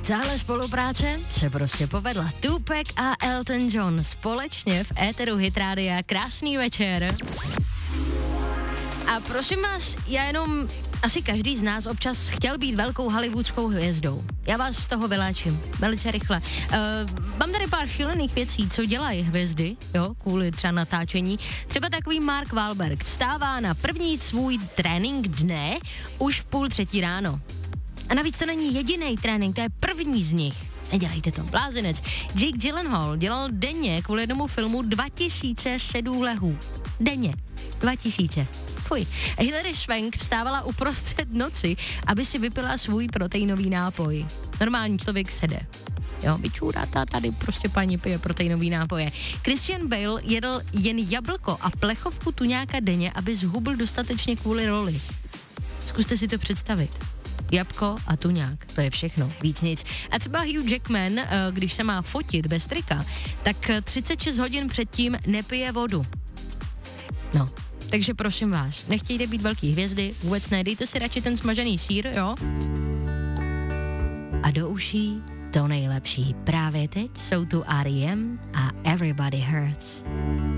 Tahle spolupráce se prostě povedla. Tupac a Elton John společně v éteru Hit Rádia. Krásný večer. A prosím vás, já jenom, asi každý z nás občas chtěl být velkou hollywoodskou hvězdou. Já vás z toho vyléčím, velice rychle. Mám tady pár šílených věcí, co dělají hvězdy, jo, kvůli třeba natáčení. Třeba takový Mark Wahlberg vstává na první svůj trénink dne už v 2:30 ráno. A navíc to není jediný trénink, to je první z nich. Nedělejte to, blázinec. Jake Gyllenhaal dělal denně kvůli jednomu filmu 2700 lehů. Denně. 2000. Fuj. Hilary Swank vstávala uprostřed noci, aby si vypila svůj proteinový nápoj. Normální člověk sede. Jo, vyčůratá tady prostě paní pije proteinový nápoje. Christian Bale jedl jen jablko a plechovku tuňáka denně, aby zhubl dostatečně kvůli roli. Zkuste si to představit. Jabko a tuňák, to je všechno, víc nic. A třeba Hugh Jackman, když se má fotit bez trika, tak 36 hodin předtím nepije vodu. No, takže prosím vás, nechtějte být velký hvězdy, vůbec ne, dejte si radši ten smažený sýr, jo? A do uší to nejlepší. Právě teď jsou tu R.E.M. a Everybody Hurts.